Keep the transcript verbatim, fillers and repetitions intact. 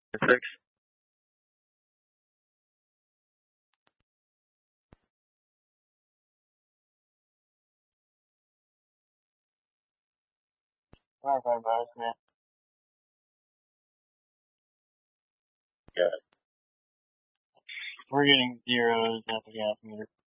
Six. Five five five, man. Good. We're getting zeros at the gas meter.